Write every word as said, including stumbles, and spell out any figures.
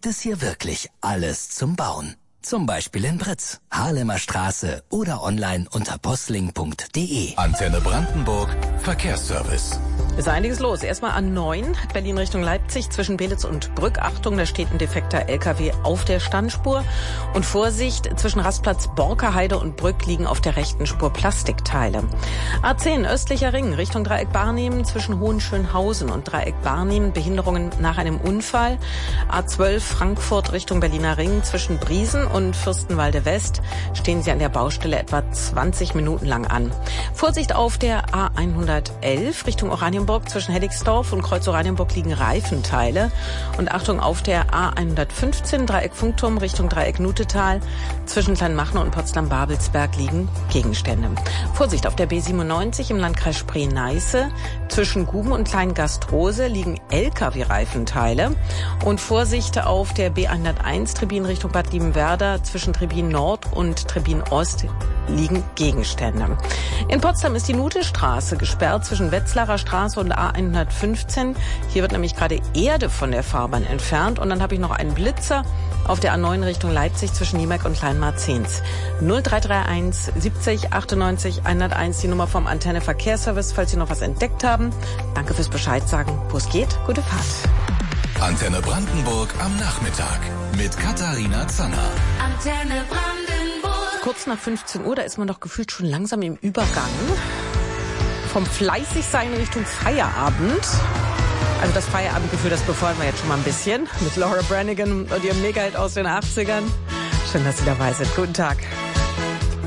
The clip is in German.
gibt es hier wirklich alles zum Bauen. Zum Beispiel in Britz, Haarlemer Straße oder online unter postling punkt de. Antenne Brandenburg, Verkehrsservice. Ist einiges los. Erstmal A neun, Berlin Richtung Leipzig, zwischen Belitz und Brück. Achtung, da steht ein defekter L K W auf der Standspur. Und Vorsicht, zwischen Rastplatz Borkerheide und Brück liegen auf der rechten Spur Plastikteile. A zehn, östlicher Ring, Richtung Dreieck Barnehmen, zwischen Hohenschönhausen und Dreieck Barnehmen, Behinderungen nach einem Unfall. A zwölf, Frankfurt Richtung Berliner Ring, zwischen Briesen und Fürstenwalde West stehen Sie an der Baustelle etwa zwanzig Minuten lang an. Vorsicht auf der A hundertelf Richtung Oranienburg, zwischen Helligsdorf und Kreuz Oranienburg liegen Reifenteile. Und Achtung auf der A hundertfünfzehn Dreieck Funkturm Richtung Dreieck Nutetal, zwischen Kleinmachnow und Potsdam-Babelsberg liegen Gegenstände. Vorsicht auf der B siebenundneunzig im Landkreis Spree-Neiße, zwischen Guben und Kleingastrose liegen L K W-Reifenteile. Und Vorsicht auf der B hunderteins Trebin Richtung Bad Liebenwerda, zwischen Trebin Nord und Trebin Ost liegen Gegenstände. In Potsdam ist die Nutestraße gesperrt zwischen Wetzlarer Straße und A hundertfünfzehn. Hier wird nämlich gerade Erde von der Fahrbahn entfernt. Und dann habe ich noch einen Blitzer auf der A neun Richtung Leipzig zwischen Niemek und Kleinmarzens. null drei drei eins siebzig achtundneunzig hunderteins, die Nummer vom Antenne Verkehrsservice, falls Sie noch was entdeckt haben. Danke fürs Bescheid sagen, wo es geht. Gute Fahrt. Antenne Brandenburg am Nachmittag mit Katharina Zanner. Antenne Brandenburg. Kurz nach fünfzehn Uhr, da ist man doch gefühlt schon langsam im Übergang vom Fleißigsein Richtung Feierabend. Also das Feierabendgefühl, das befeuern wir jetzt schon mal ein bisschen mit Laura Branigan und ihrem Mega-Hit aus den achtzigern. Schön, dass Sie dabei sind. Guten Tag.